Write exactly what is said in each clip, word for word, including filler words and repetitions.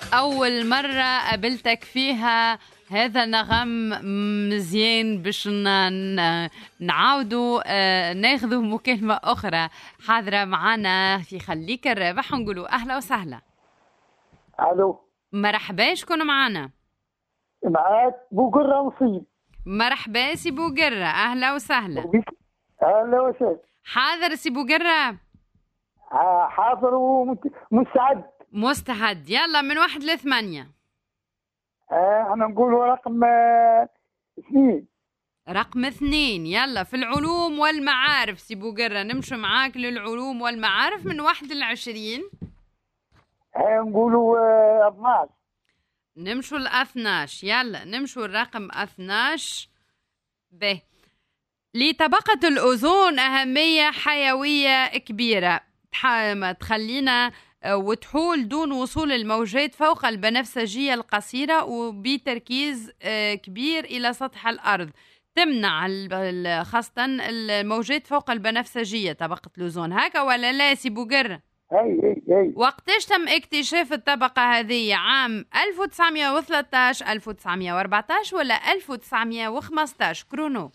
أول مرة قابلتك فيها هذا نغم مزيان باش نعاودوا ناخذوا مكالمة أخرى حاضرة معنا في خليك الرابح. نقولوا أهلا وسهلا. ألو مرحبا، شكون معنا؟ معاك بوقرة مصيب. مرحبا سي بوقرة، أهلا وسهلا. أهلا وسهلا. حاضر سي بوقرة؟ حاضر ومستعد. مستعد، يلا من واحد لثمانية. آه أنا نقول رقم آه اثنين. رقم اثنين، يلا في العلوم والمعارف سي بوقرة، نمشي معاك للعلوم والمعارف من واحد لعشرين. آه نقولوا آه اثناش. نمشوا لاثناش، يلا نمشوا الرقم اثناش. به لطبقة الأوزون أهمية حيوية كبيرة تخلينا وتحول دون وصول الموجات فوق البنفسجية القصيرة وبتركيز كبير إلى سطح الأرض، تمنع خاصة الموجات فوق البنفسجية طبقة الأوزون، هكا ولا لا سي بوقرة؟ أي أي أي. وقتاش تم اكتشاف الطبقة هذه؟ عام ألف وتسعمائة وثلاثة عشر ألف وتسعمائة وأربعة عشر ولا ألف وتسعمائة وخمسة عشر؟ كرونو.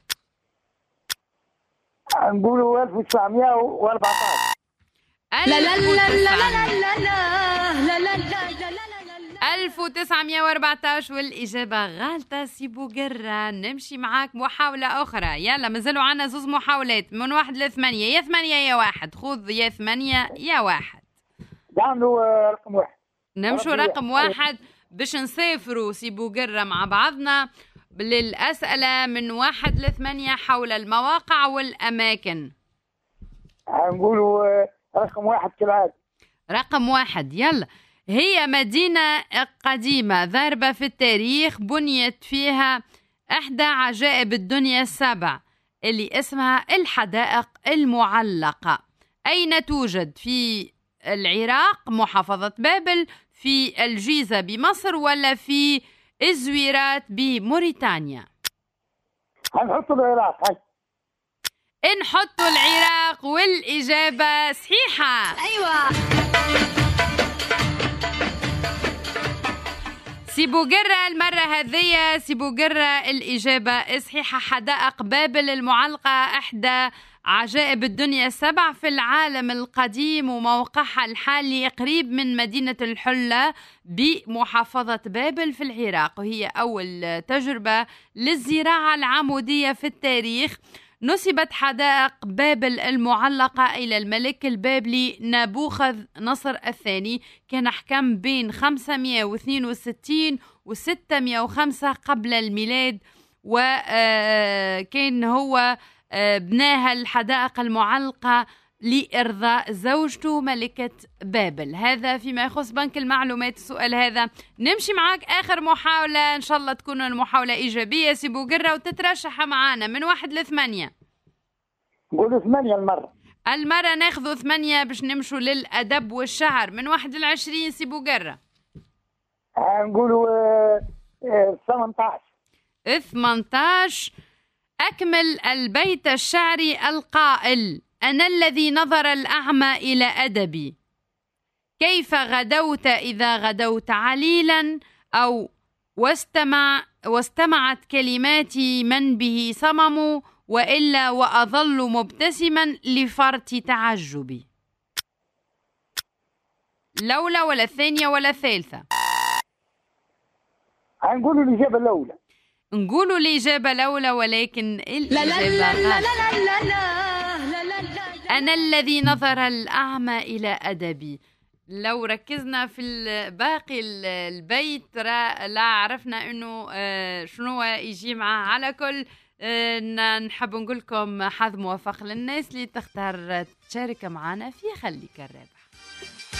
نقولوا ألف وتسعمائة وأربعة عشر. لا لا لا لا لا لا لا لا لا ألف وتسعمائة وأربعة عشر والإجابة غالطة سي بوقرة. نمشي معاك محاولة أخرى، يلا مازالوا عنا زوز محاولات من واحد لثمانية، يا ثمانية يا واحد، خذ يا ثمانية يا واحد. دعملوا رقم واحد. نمشوا رقم واحد باش نسافروا سي بوقرة مع بعضنا للأسئلة من واحد لثمانية حول المواقع والأماكن. نقولوا رقم واحد كالعادة. رقم واحد، يلا. هي مدينة قديمة ضاربة في التاريخ بنيت فيها إحدى عجائب الدنيا السبع اللي اسمها الحدائق المعلقة. أين توجد؟ في العراق محافظة بابل، في الجيزة بمصر، ولا في الزويرات بموريتانيا؟ هنحطوا العراق. هاي نحطوا العراق والإجابة صحيحة. أيوة سي بوقرة المرة هذية سي بوقرة الإجابة صحيحة. حدائق بابل المعلقة إحدى عجائب الدنيا السبع في العالم القديم، وموقعها الحالي قريب من مدينة الحلة بمحافظة بابل في العراق، وهي أول تجربة للزراعة العمودية في التاريخ. نسبت حدائق بابل المعلقة إلى الملك البابلي نبوخذ نصر الثاني، كان حكم بين خمسمائة واثنين وستين و ستمائة وخمسة قبل الميلاد، وكان هو بناها الحدائق المعلقة لإرضاء زوجته ملكة بابل. هذا فيما يخص بنك المعلومات السؤال هذا. نمشي معاك آخر محاولة، إن شاء الله تكون المحاولة إيجابية سي بوقرة وتترشح معانا من واحد لثمانية. نقولوا ثمانية المرة. المرة ناخذوا ثمانية باش نمشوا للأدب والشعر من واحد لعشرين سي بوقرة. نقولوا ثمانية عشر. ثمانية عشر. أكمل البيت الشعري القائل: أنا الذي نظر الأعمى إلى أدبي، كيف غدوت إذا غدوت عليلا، أو واستمع واستمعت كلماتي من به صمم، وإلا وأظل مبتسما لفرط تعجبي. لولا ولا الثانية ولا الثالثة؟ هنقولوا الإجابة الأولى. نقولوا الإجابة الأولى، ولكن الإجابة لا لا لا لا لا لا لا لا. أنا الذي نظر الأعمى إلى أدبي. لو ركزنا في باقي البيت لا عرفنا إنه شنو يجي معه. على كل نحب نقول لكم حظ موفق للناس اللي تختار تشارك معنا في خليك الرابح.